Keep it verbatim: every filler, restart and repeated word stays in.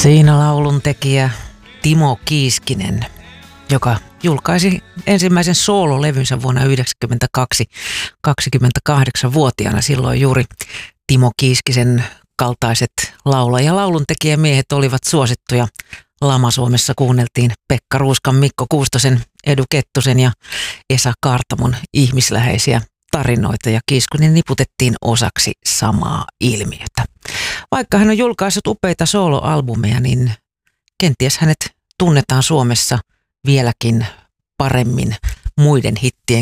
Siinä laulun tekijä Timo Kiiskinen, joka julkaisi ensimmäisen soololevynsä vuonna yhdeksänkymmentäkaksi kaksikymmentäkahdeksanvuotiaana. Silloin juuri Timo Kiiskisen kaltaiset laula- ja lauluntekijämiehet olivat suosittuja. Lama-Suomessa kuunneltiin Pekka Ruuskan, Mikko Kuustosen, Edu Kettusen ja Esa Kaartamon ihmisläheisiä tarinoita, ja Kiiskinen niputettiin osaksi samaa ilmiötä. Vaikka hän on julkaissut upeita soloalbumeja, niin kenties hänet tunnetaan Suomessa vieläkin paremmin muiden hittien